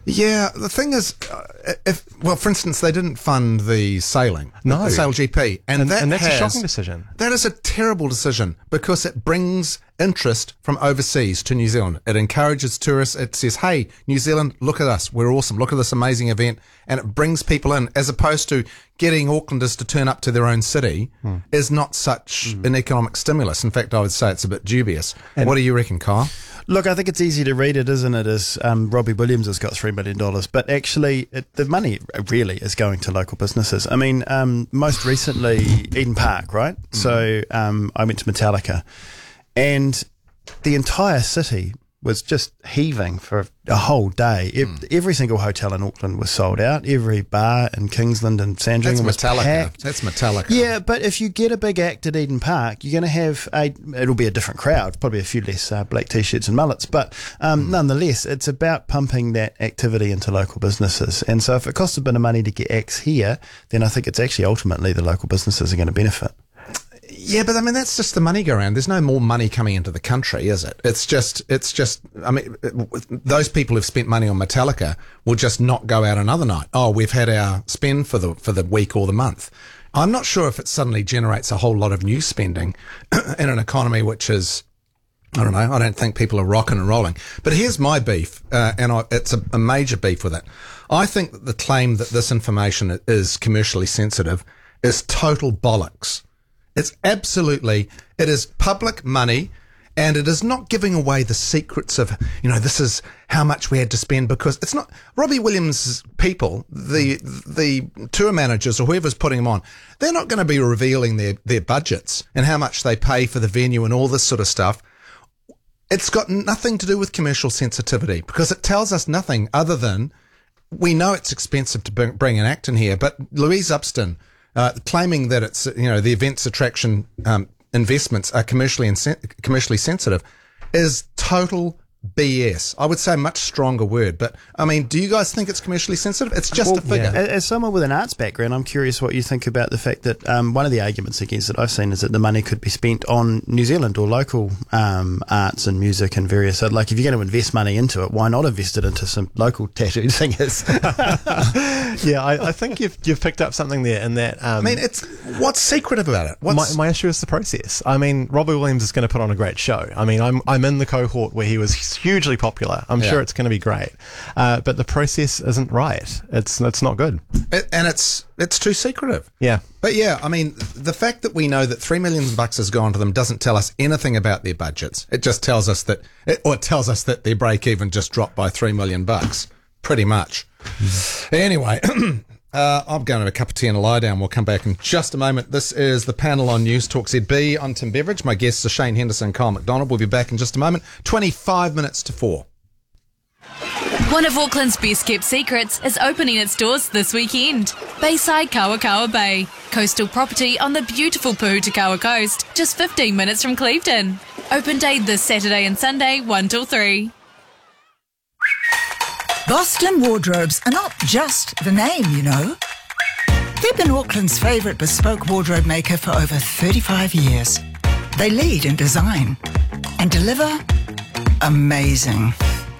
Yeah, the thing is, for instance, they didn't fund the sailing, No. the Sail GP, and that's a shocking decision. That is a terrible decision because it brings interest from overseas to New Zealand. It encourages tourists. It says, hey, New Zealand, look at us. We're awesome. Look at this amazing event. And it brings people in, as opposed to getting Aucklanders to turn up to their own city is not such an economic stimulus. In fact, I would say it's a bit dubious. And what do you reckon, Kyle? Look, I think it's easy to read it, isn't it, as Robbie Williams has got $3 million. But actually, the money really is going to local businesses. I mean, most recently, Eden Park, right? So I went to Metallica, and the entire city was just heaving for a whole day. Every single hotel in Auckland was sold out. Every bar in Kingsland and Sandringham was packed. That's Metallica. Yeah, but if you get a big act at Eden Park, you're going to have it'll be a different crowd, probably a few less black t-shirts and mullets, but nonetheless, it's about pumping that activity into local businesses. And so if it costs a bit of money to get acts here, then I think it's actually ultimately the local businesses are going to benefit. Yeah, but I mean, that's just the money go around. There's no more money coming into the country, is it? It's just, I mean, those people who've spent money on Metallica will just not go out another night. Oh, we've had our spend for the week or the month. I'm not sure if it suddenly generates a whole lot of new spending in an economy which is, I don't know, I don't think people are rocking and rolling. But here's my beef, it's a major beef with it. I think that the claim that this information is commercially sensitive is total bollocks. It's absolutely, it is public money, and it is not giving away the secrets of, this is how much we had to spend, because it's not Robbie Williams' people, the tour managers or whoever's putting them on. They're not going to be revealing their budgets and how much they pay for the venue and all this sort of stuff. It's got nothing to do with commercial sensitivity, because it tells us nothing other than we know it's expensive to bring an act in here, but Louise Upston, claiming that it's, the events attraction investments are commercially sensitive is total BS. I would say a much stronger word, but I mean, do you guys think it's commercially sensitive? It's just a figure. Yeah. As someone with an arts background, I'm curious what you think about the fact that one of the arguments against it I've seen is that the money could be spent on New Zealand or local arts and music and various. Like, if you're going to invest money into it, why not invest it into some local tattoo singers? Yeah, I think you've picked up something there in that. I mean, what's secretive about it? My issue is the process. I mean, Robbie Williams is going to put on a great show. I mean, I'm in the cohort where he was hugely popular. I'm sure it's going to be great, but the process isn't right. It's not good, and it's too secretive. Yeah, but yeah, I mean, the fact that we know that $3 million has gone to them doesn't tell us anything about their budgets. It just tells us that, it tells us that their break even just dropped by $3 million, pretty much. Anyway. I'm going to have a cup of tea and a lie down. We'll come back in just a moment. This is the panel on News Talk ZB. I'm Tim Beveridge. My guests are Shane Henderson and Kyle McDonald. We'll be back in just a moment. 25 minutes to 4. One of Auckland's best kept secrets is opening its doors this weekend. Bayside Kawakawa Bay. Coastal property on the beautiful Puhutakawa coast, just 15 minutes from Clevedon. Open day this Saturday and Sunday, 1 till 3. Boston Wardrobes are not just the name, They've been Auckland's favourite bespoke wardrobe maker for over 35 years. They lead in design and deliver amazing.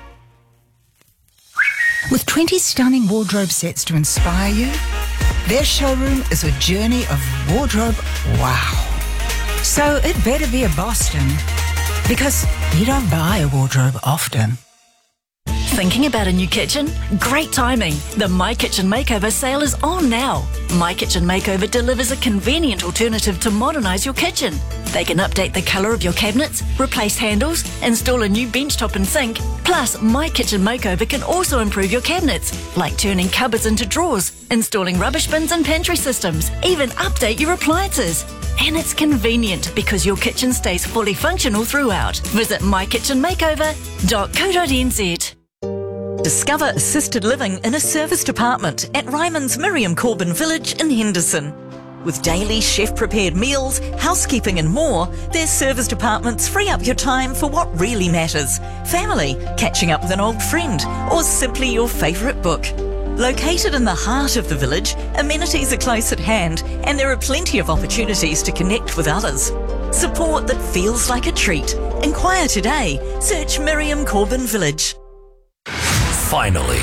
With 20 stunning wardrobe sets to inspire you, their showroom is a journey of wardrobe wow. So it better be a Boston, because you don't buy a wardrobe often. Thinking about a new kitchen? Great timing! The My Kitchen Makeover sale is on now. My Kitchen Makeover delivers a convenient alternative to modernise your kitchen. They can update the colour of your cabinets, replace handles, install a new benchtop and sink. Plus, My Kitchen Makeover can also improve your cabinets, like turning cupboards into drawers, installing rubbish bins and pantry systems, even update your appliances. And it's convenient because your kitchen stays fully functional throughout. Visit mykitchenmakeover.co.nz. Discover assisted living in a serviced apartment at Ryman's Miriam Corbin Village in Henderson. With daily chef-prepared meals, housekeeping and more, their serviced apartments free up your time for what really matters. Family, catching up with an old friend, or simply your favourite book. Located in the heart of the village, amenities are close at hand and there are plenty of opportunities to connect with others. Support that feels like a treat. Inquire today. Search Miriam Corbin Village. Finally,